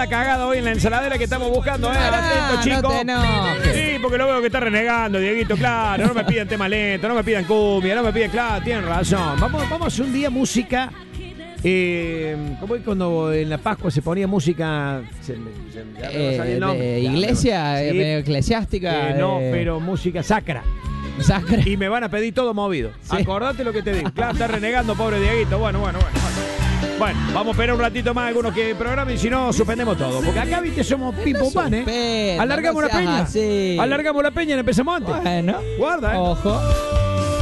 ensalada cagada hoy en la ensaladera que estamos buscando, atento, chicos. No te enojes. Sí, porque lo veo que está renegando, Dieguito, claro. No me piden tema lento, no me piden cumbia, no me piden, claro, tienen razón. Vamos a hacer un día música. Como cuando en la Pascua se ponía música. Iglesia, Sí. eclesiástica. No, pero música sacra. Sacra. Y me van a pedir todo movido. Sí. Acordate lo que te digo. Claro, está renegando, pobre Dieguito. Bueno. Bueno, vamos a esperar un ratito más algunos que programen y si no, suspendemos todo. Porque acá, viste, somos pim pum pan, Suspenda, Alargamos no la peña. seas así. Alargamos la peña y empezamos antes. Bueno, Guarda, ojo.